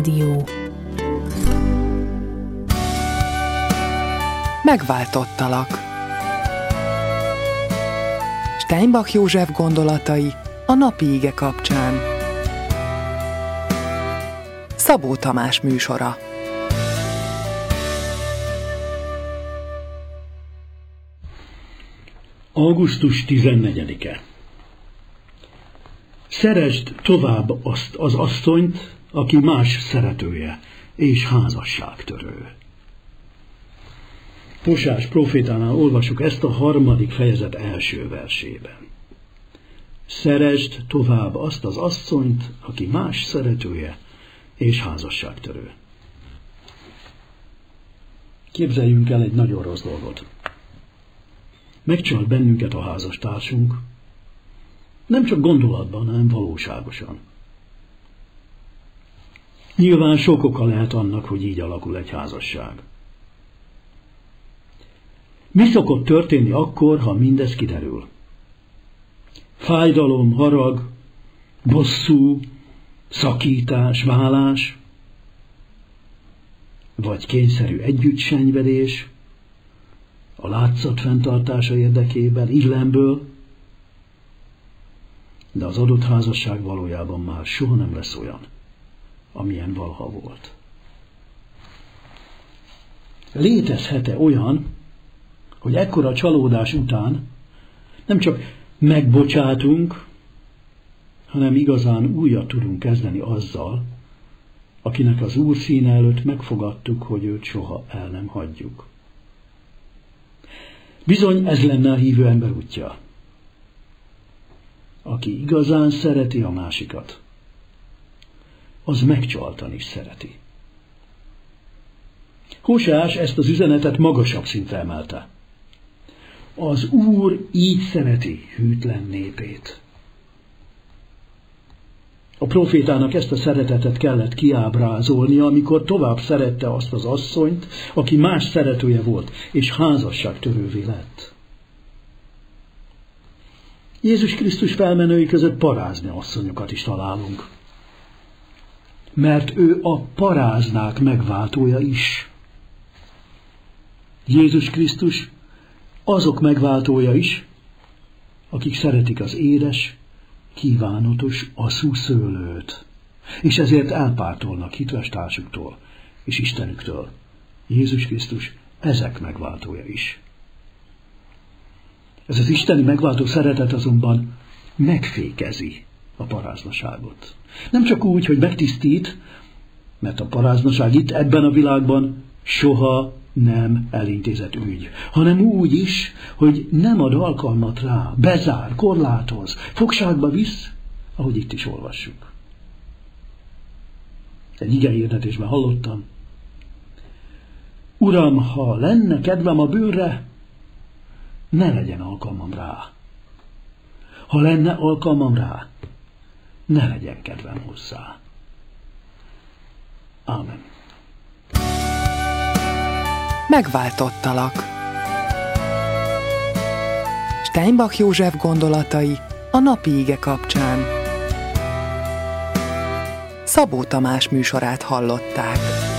Dió. Megváltottalak. Steinbach József gondolatai a napi ige kapcsán. Szabó Tamás műsora. Augusztus 14-e. Szeresd tovább azt az asszonyt, aki más szeretője és házasságtörő. Hosea prófétánál olvasjuk ezt a 3. fejezet első versében. Szeresd tovább azt az asszonyt, aki más szeretője és házasságtörő. Képzeljünk el egy nagyon rossz dolgot. Megcsalt bennünket a házastársunk, nem csak gondolatban, hanem valóságosan. Nyilván sok oka lehet annak, hogy így alakul egy házasság. Mi szokott történni akkor, ha mindez kiderül? Fájdalom, harag, bosszú, szakítás, válás, vagy kényszerű együttsenyvedés, a látszat fenntartása érdekében, illemből, de az adott házasság valójában már soha nem lesz olyan, amilyen valaha volt. Létezhet-e olyan, hogy ekkora csalódás után nem csak megbocsátunk, hanem igazán újat tudunk kezdeni azzal, akinek az Úr színe előtt megfogadtuk, hogy őt soha el nem hagyjuk. Bizony ez lenne a hívő ember útja. Aki igazán szereti a másikat, az megcsaltan is szereti. Hoseás ezt az üzenetet magasabb szintre emelte. Az Úr így szereti hűtlen népét. A profétának ezt a szeretetet kellett kiábrázolnia, amikor tovább szerette azt az asszonyt, aki más szeretője volt, és házasságtörővé lett. Jézus Krisztus felmenői között parázni asszonyokat is találunk. Mert ő a paráznák megváltója is. Jézus Krisztus azok megváltója is, akik szeretik az édes, kívánatos asszú szőlőt, és ezért elpártolnak hitvestársuktól és Istenüktől. Jézus Krisztus ezek megváltója is. Ez az isteni megváltó szeretet azonban megfékezi a paráznaságot. Nem csak úgy, hogy megtisztít, mert a paráznaság itt ebben a világban soha nem elintézett ügy, hanem úgy is, hogy nem ad alkalmat rá, bezár, korlátoz, fogságba visz, ahogy itt is olvassuk. Egy igehirdetésben hallottam: Uram, ha lenne kedvem a bűnre, ne legyen alkalmam rá. Ha lenne alkalmam rá, ne legyen kedvem hozzá. Ámen. Megváltottalak. Steinbach József gondolatai a napi ige kapcsán. Szabó Tamás műsorát hallották.